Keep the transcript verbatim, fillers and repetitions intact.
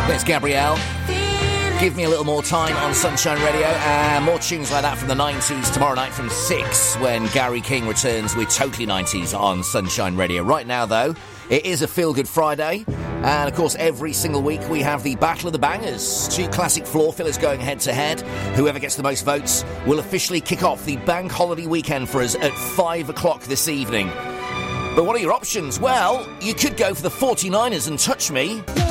There's Gabrielle. Give me a little more time on Sunshine Radio. Uh, more tunes like that from the nineties tomorrow night from six when Gary King returns with Totally nineties on Sunshine Radio. Right now, though, it is a Feel Good Friday. And, of course, every single week we have the Battle of the Bangers. Two classic floor fillers going head-to-head. Whoever gets the most votes will officially kick off the bank holiday weekend for us at five o'clock this evening. But what are your options? Well, you could go for the forty-niners and Touch Me.